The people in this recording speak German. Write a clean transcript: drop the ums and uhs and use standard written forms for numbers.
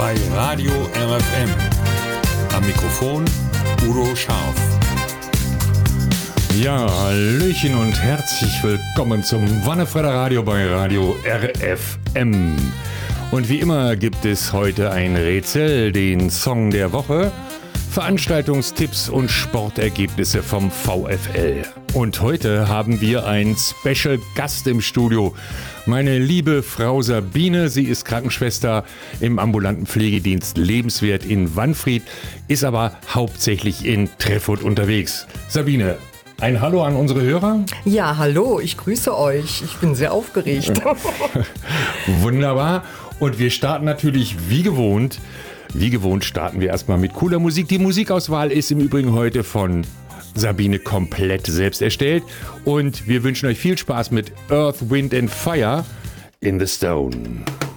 bei Radio RFM. Am Mikrofon Udo Scharf. Ja, Hallöchen und herzlich willkommen zum Wannefredder Radio bei Radio RFM. Und wie immer gibt es heute ein Rätsel, den Song der Woche, Veranstaltungstipps und Sportergebnisse vom VfL. Und heute haben wir einen Special Gast im Studio. Meine liebe Frau Sabine, sie ist Krankenschwester im ambulanten Pflegedienst Lebenswert in Wannfried, ist aber hauptsächlich in Treffurt unterwegs. Sabine, ein Hallo an unsere Hörer. Ja, hallo, ich grüße euch. Ich bin sehr aufgeregt. Wunderbar. Und wir starten natürlich wie gewohnt. Wie gewohnt starten wir erstmal mit cooler Musik. Die Musikauswahl ist im Übrigen heute von Sabine komplett selbst erstellt. Und wir wünschen euch viel Spaß mit Earth, Wind and Fire in the Stone.